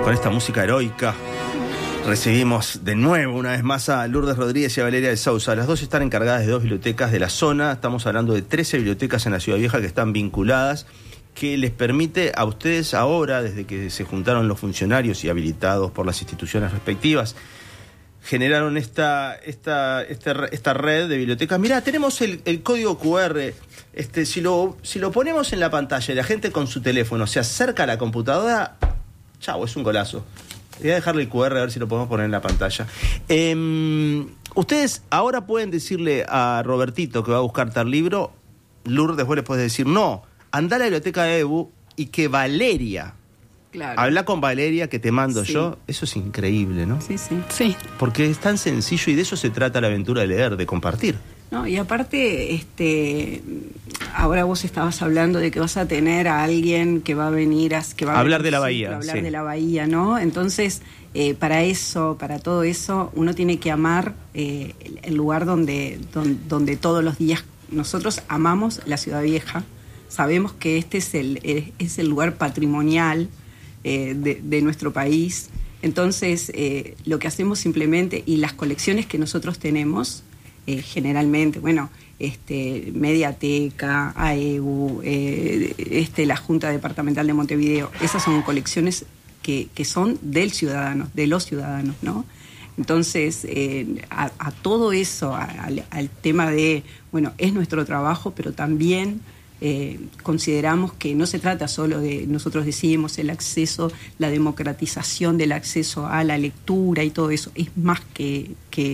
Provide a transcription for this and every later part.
Con esta música heroica recibimos de nuevo, una vez más, a Lourdes Rodríguez y a Valeria de Sousa. Las dos están encargadas de dos bibliotecas de la zona. Estamos hablando de 13 bibliotecas en la Ciudad Vieja que están vinculadas, que les permite a ustedes ahora, desde que se juntaron los funcionarios y habilitados por las instituciones respectivas, generaron esta red de bibliotecas. Mirá, tenemos el código QR. Si lo ponemos en la pantalla y la gente con su teléfono se acerca a la computadora, chau, es un golazo. Voy a dejarle el QR a ver si lo podemos poner en la pantalla. Ustedes ahora pueden decirle a Robertito que va a buscar tal libro. Lourdes, después les puedes decir, no, anda a la biblioteca de EBU y que Valeria... Claro. Habla con Valeria, que te mando yo. Eso es increíble, ¿no? Sí. Porque es tan sencillo y de eso se trata la aventura de leer, de compartir. No, y aparte, ahora vos estabas hablando de que vas a tener a alguien que va a venir a hablar de la bahía. Hablar de la bahía, ¿no? Entonces, para todo eso, uno tiene que amar el lugar donde todos los días nosotros amamos la Ciudad Vieja. Sabemos que este es el lugar patrimonial de nuestro país. Entonces, lo que hacemos simplemente, y las colecciones que nosotros tenemos, generalmente, Mediateca, AEBU, la Junta Departamental de Montevideo, esas son colecciones que son de los ciudadanos, ¿no? Entonces, a todo eso, al tema de, es nuestro trabajo, pero también consideramos que no se trata solo de, nosotros decimos, el acceso, la democratización del acceso a la lectura y todo eso, es más que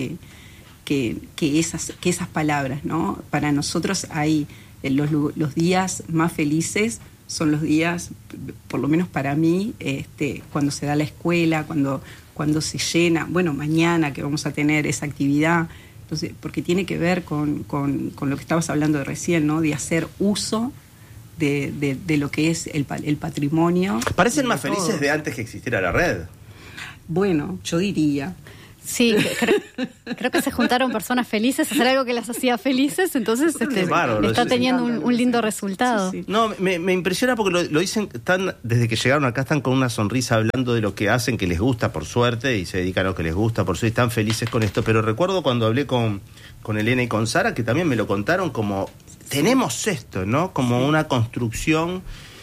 esas palabras, ¿no? Para nosotros hay los días más felices son los días, por lo menos para mí, cuando se da la escuela, cuando se llena, mañana que vamos a tener esa actividad. Entonces, porque tiene que ver con lo que estabas hablando de recién, ¿no? De hacer uso de lo que es el patrimonio. Parecen más felices de antes que existiera la red. Bueno, yo diría. Sí, creo que se juntaron personas felices a hacer algo que las hacía felices, entonces está teniendo un lindo resultado. Sí. No, me impresiona porque lo dicen, desde que llegaron acá están con una sonrisa hablando de lo que hacen, que les gusta por suerte, y se dedican a lo que les gusta por suerte, están felices con esto. Pero recuerdo cuando hablé con Elena y con Sara, que también me lo contaron como, tenemos esto, ¿no? Como una construcción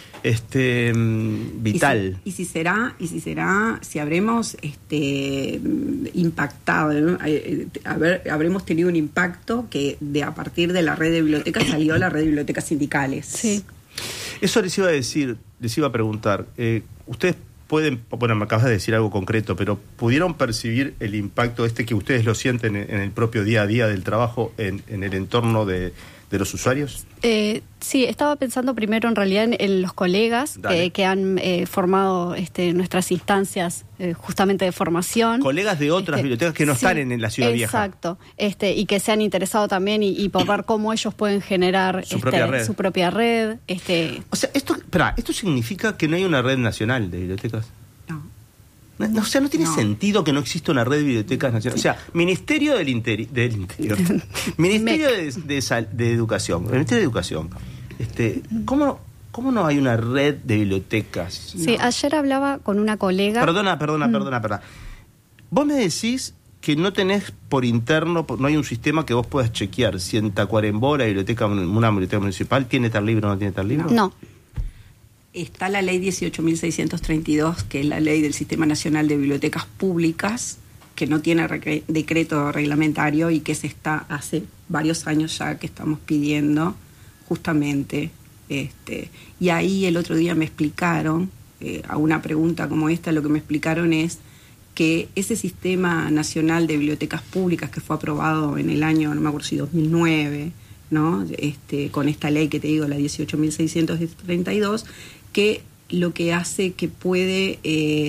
vital. Y si habremos impactado, ¿no? Habremos tenido un impacto que a partir de la red de bibliotecas salió la red de bibliotecas sindicales. Sí. Eso les iba a decir, les iba a preguntar. Ustedes pueden, me acabas de decir algo concreto, pero ¿pudieron percibir el impacto que ustedes lo sienten en el propio día a día del trabajo, en el entorno de los usuarios? Sí, estaba pensando primero en realidad en los colegas que han formado nuestras instancias justamente de formación. Colegas de otras bibliotecas que no están en la Ciudad Vieja. Exacto, y que se han interesado también y por ver cómo ellos pueden generar su propia red. O sea, ¿esto significa que no hay una red nacional de bibliotecas? No, o sea, no tiene sentido que no exista una red de bibliotecas nacionales. O sea, Ministerio del Interior, Ministerio de Educación, el Ministerio de Educación. ¿Cómo no hay una red de bibliotecas? Sí, ayer hablaba con una colega. Perdona. Vos me decís que no tenés por interno, no hay un sistema que vos puedas chequear si en Tacuarembó una biblioteca municipal tiene tal libro o no tiene tal libro. No. Está la ley 18.632, que es la ley del Sistema Nacional de Bibliotecas Públicas, que no tiene decreto reglamentario y que se está hace varios años ya que estamos pidiendo justamente. Y ahí el otro día me explicaron, a una pregunta como esta, lo que me explicaron es que ese Sistema Nacional de Bibliotecas Públicas que fue aprobado en el año, no me acuerdo si 2009, ¿no? Con esta ley que te digo, la 18.632, que lo que hace que puede,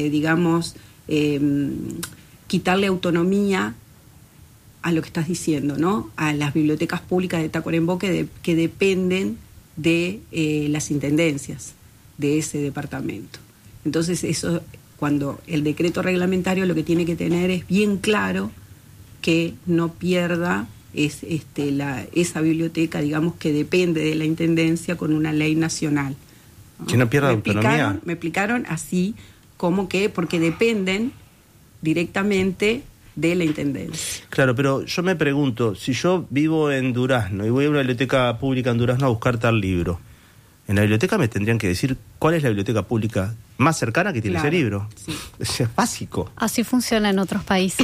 quitarle autonomía a lo que estás diciendo, ¿no? A las bibliotecas públicas de Tacuarembó que dependen de las intendencias de ese departamento. Entonces, eso, cuando el decreto reglamentario lo que tiene que tener es bien claro que no pierda esa biblioteca, digamos, que depende de la intendencia con una ley nacional. Que no pierda autonomía. Me explicaron así, como que, porque dependen directamente de la intendencia. Claro, pero yo me pregunto, si yo vivo en Durazno y voy a una biblioteca pública en Durazno a buscar tal libro, en la biblioteca me tendrían que decir cuál es la biblioteca pública más cercana que tiene ese libro. Sí. Es básico. Así funciona en otros países.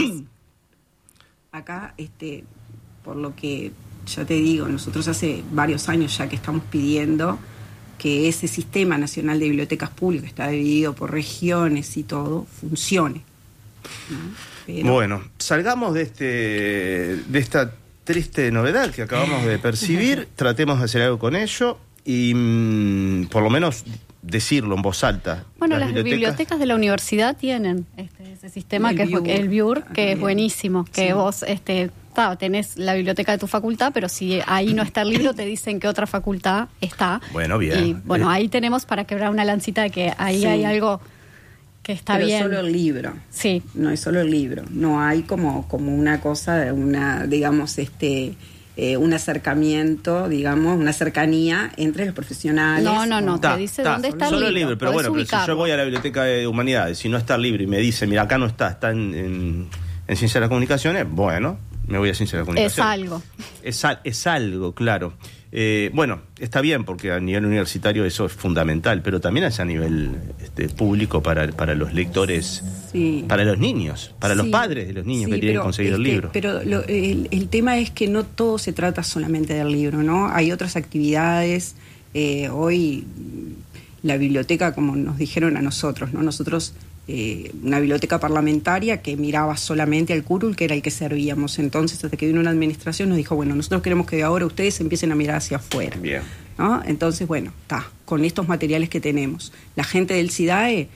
Acá, por lo que yo te digo, nosotros hace varios años ya que estamos pidiendo que ese Sistema Nacional de Bibliotecas Públicas, está dividido por regiones y todo, funcione, ¿no? Pero... Bueno, salgamos de esta triste novedad que acabamos de percibir, tratemos de hacer algo con ello y por lo menos decirlo en voz alta. Bueno, las bibliotecas de la universidad tienen ese sistema que es el BIUR, que es buenísimo, que vos tenés la biblioteca de tu facultad, pero si ahí no está el libro, te dicen que otra facultad está. Bueno, bien. Y bueno, ahí tenemos para quebrar una lancita de que ahí hay algo que está pero bien. Pero solo el libro. Sí. No es solo el libro. No hay como una cosa, digamos, un acercamiento, digamos, una cercanía entre los profesionales. No, te dice dónde está solo el libro. Pero bueno, pero si yo voy a la biblioteca de humanidades, si no está el libro y me dice, mira, acá no está en Ciencias de las Comunicaciones, bueno, me voy a Ciencias de las Comunicaciones. Es algo, claro. Bueno, está bien, porque a nivel universitario eso es fundamental, pero también es a nivel público para los lectores, para los niños, para los padres de los niños que tienen que conseguir el libro. Pero el tema es que no todo se trata solamente del libro, ¿no? Hay otras actividades. Hoy la biblioteca, como nos dijeron a nosotros, ¿no? Nosotros... una biblioteca parlamentaria que miraba solamente al curul, que era el que servíamos. Entonces, hasta que vino una administración, nos dijo, bueno, nosotros queremos que ahora ustedes empiecen a mirar hacia afuera. Bien. ¿No? Entonces, bueno, con estos materiales que tenemos. La gente del SIDAE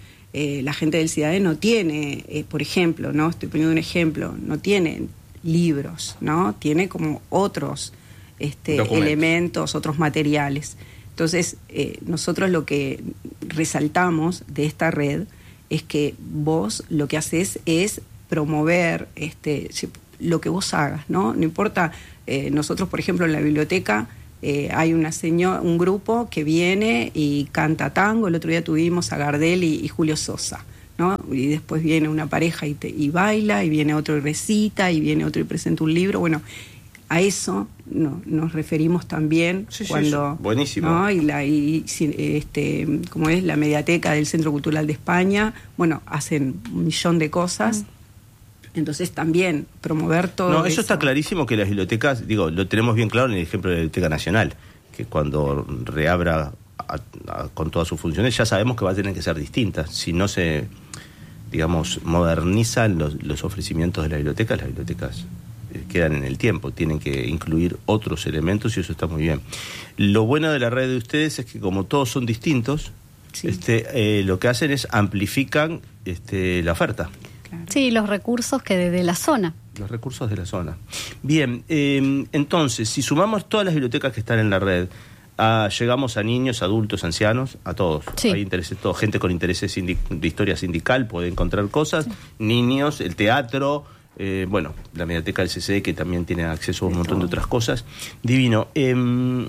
no tiene, por ejemplo, ¿no? Estoy poniendo un ejemplo, no tiene libros, ¿no? Tiene como otros elementos, otros materiales. Entonces, nosotros lo que resaltamos de esta red es que vos lo que haces es promover lo que vos hagas, ¿no? No importa, nosotros, por ejemplo, en la biblioteca hay un grupo que viene y canta tango. El otro día tuvimos a Gardel y Julio Sosa, ¿no? Y después viene una pareja y baila, y viene otro y recita, y viene otro y presenta un libro. Bueno, a eso nos referimos también cuando... Sí, buenísimo. ¿no? Como es la mediateca del Centro Cultural de España, bueno, hacen 1.000.000 de cosas. Entonces también promover todo eso. Está clarísimo que las bibliotecas, lo tenemos bien claro en el ejemplo de la Biblioteca Nacional, que cuando reabra con todas sus funciones ya sabemos que va a tener que ser distinta. Si no se, modernizan los ofrecimientos de las bibliotecas quedan en el tiempo, tienen que incluir otros elementos y eso está muy bien. Lo bueno de la red de ustedes es que como todos son distintos, lo que hacen es amplifican la oferta. Claro. Sí, los recursos que de la zona. Los recursos de la zona. Bien, entonces, si sumamos todas las bibliotecas que están en la red, llegamos a niños, adultos, ancianos, a todos. Sí. Hay intereses, gente con intereses de historia sindical puede encontrar cosas, niños, el teatro... la mediateca del CCD, que también tiene acceso a un montón de otras cosas. Divino. ¿Qué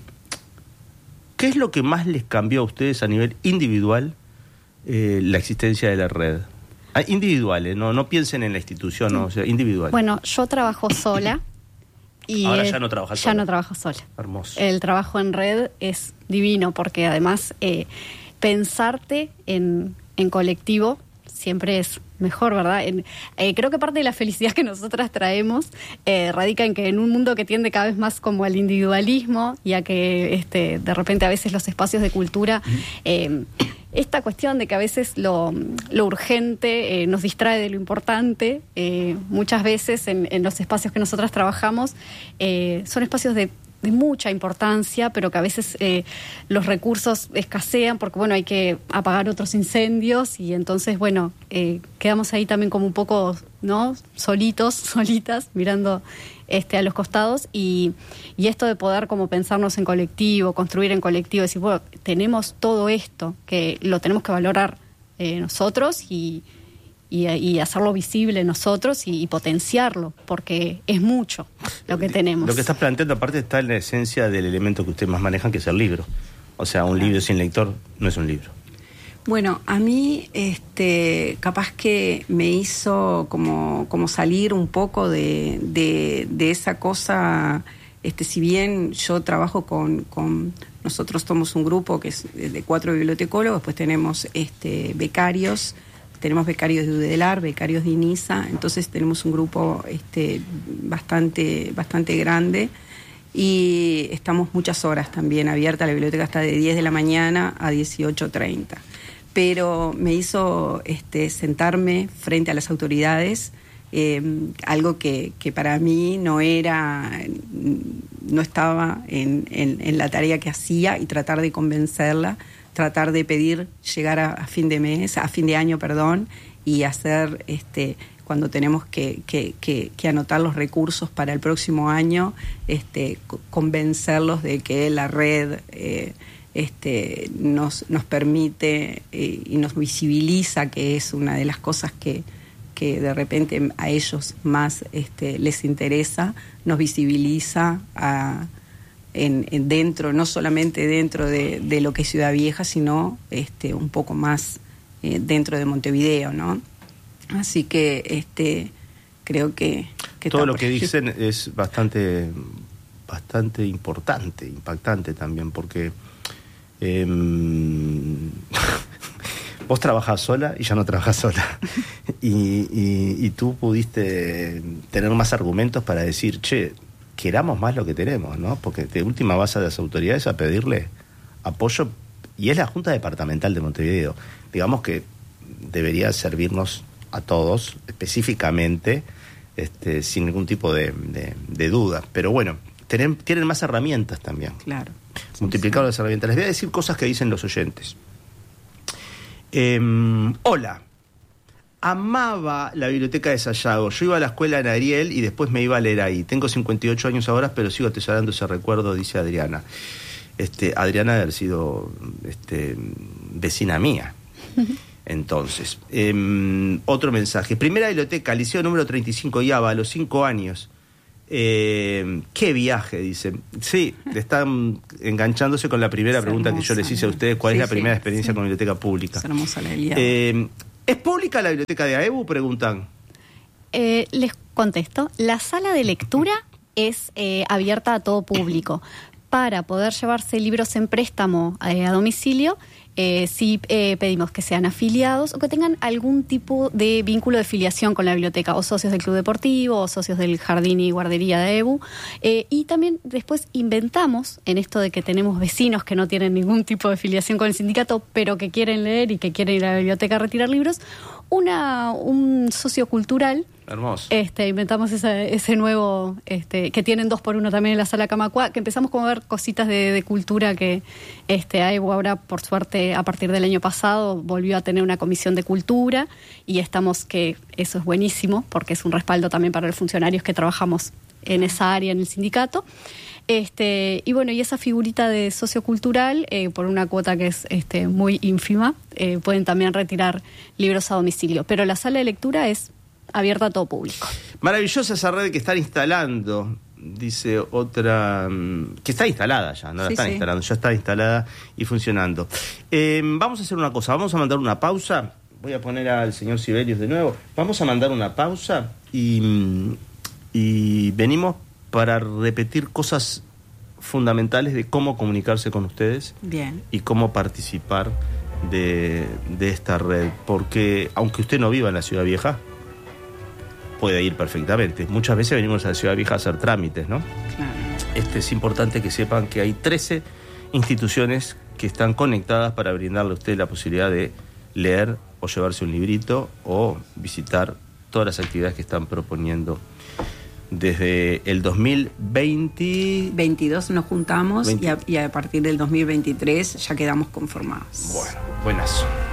es lo que más les cambió a ustedes a nivel individual la existencia de la red? Individual, no piensen en la institución, sí. No, o sea, individual. Bueno, yo trabajo sola. Y ahora ya no trabajas sola. Ya no trabajo sola. Hermoso. El trabajo en red es divino porque además pensarte en colectivo siempre es mejor, ¿verdad? Creo que parte de la felicidad que nosotras traemos radica en que en un mundo que tiende cada vez más como al individualismo y a que de repente a veces los espacios de cultura, esta cuestión de que a veces lo urgente nos distrae de lo importante, muchas veces en los espacios que nosotras trabajamos son espacios de mucha importancia, pero que a veces los recursos escasean porque, hay que apagar otros incendios y entonces, quedamos ahí también como un poco, ¿no? Solitas, mirando a los costados y esto de poder como pensarnos en colectivo, construir en colectivo, decir, tenemos todo esto que lo tenemos que valorar nosotros y hacerlo visible nosotros y potenciarlo, porque es mucho lo que tenemos. Lo que estás planteando aparte está en la esencia del elemento que ustedes más manejan, que es el libro. O sea, un libro sin lector no es un libro. Bueno, a mí capaz que me hizo como salir un poco de esa cosa, si bien yo trabajo con nosotros somos un grupo que es de 4 bibliotecólogos, después tenemos becarios, tenemos becarios de UDELAR, becarios de INISA, entonces tenemos un grupo bastante grande. Y estamos muchas horas también abierta, la biblioteca está de 10 de la mañana a 18:30. Pero me hizo sentarme frente a las autoridades, algo que para mí no estaba en la tarea que hacía, y tratar de convencerla, tratar de pedir llegar a fin de mes, a fin de año, perdón, y hacer cuando tenemos que anotar los recursos para el próximo año, convencerlos de que la red nos permite y nos visibiliza, que es una de las cosas que de repente a ellos más les interesa, nos visibiliza dentro, no solamente dentro de lo que es Ciudad Vieja, sino un poco más dentro de Montevideo, ¿no? Así que creo que todo lo que dicen es bastante importante, impactante también, porque vos trabajás sola y ya no trabajás sola. y tú pudiste tener más argumentos para decir, che, queramos más lo que tenemos, ¿no? Porque de última vas a las autoridades a pedirle apoyo, y es la Junta Departamental de Montevideo. Digamos que debería servirnos a todos, específicamente, sin ningún tipo de duda. Pero bueno, tienen más herramientas también. Claro. Multiplicar las herramientas. Les voy a decir cosas que dicen los oyentes. Hola. Amaba la biblioteca de Sayago. Yo iba a la escuela en Ariel y después me iba a leer ahí. Tengo 58 años ahora, pero sigo atesorando ese recuerdo, dice Adriana. Adriana debe haber sido vecina mía. Entonces, otro mensaje. Primera biblioteca, liceo número 35 Yaba, a los 5 años. Qué viaje, dice. Sí, están enganchándose con la primera pregunta hermosa, que yo les hice a ustedes. ¿Cuál es la primera experiencia con biblioteca pública? Es hermosa la Yaba. ¿Es pública la biblioteca de AEBU? Preguntan. Les contesto. La sala de lectura es abierta a todo público. Para poder llevarse libros en préstamo a domicilio, sí pedimos que sean afiliados o que tengan algún tipo de vínculo de filiación con la biblioteca, o socios del Club Deportivo, o socios del Jardín y Guardería de AEBU. Y también después inventamos, en esto de que tenemos vecinos que no tienen ningún tipo de filiación con el sindicato, pero que quieren leer y que quieren ir a la biblioteca a retirar libros, un socio cultural. Hermoso. Inventamos ese nuevo, que tienen 2x1 también en la sala Camacuá, que empezamos como a ver cositas de cultura que AEBU ahora, por suerte, a partir del año pasado, volvió a tener una comisión de cultura, y estamos, que eso es buenísimo, porque es un respaldo también para los funcionarios que trabajamos en esa área en el sindicato. Y bueno, y esa figurita de sociocultural, por una cuota que es muy ínfima, pueden también retirar libros a domicilio. Pero la sala de lectura es abierta a todo público. Maravillosa esa red que están instalando, dice otra, que está instalada ya, no la están instalando, ya está instalada y funcionando. Vamos a hacer una cosa, vamos a mandar una pausa. Voy a poner al señor Sibelius de nuevo. Vamos a mandar una pausa y venimos para repetir cosas fundamentales de cómo comunicarse con ustedes. Bien. Y cómo participar de esta red, porque aunque usted no viva en la Ciudad Vieja, puede ir perfectamente. Muchas veces venimos a la Ciudad Vieja a hacer trámites, ¿no? Claro. Es importante que sepan que hay 13 instituciones que están conectadas para brindarle a usted la posibilidad de leer o llevarse un librito o visitar todas las actividades que están proponiendo. Desde el 2022 nos juntamos y a partir del 2023 ya quedamos conformados. Bueno, buenazo.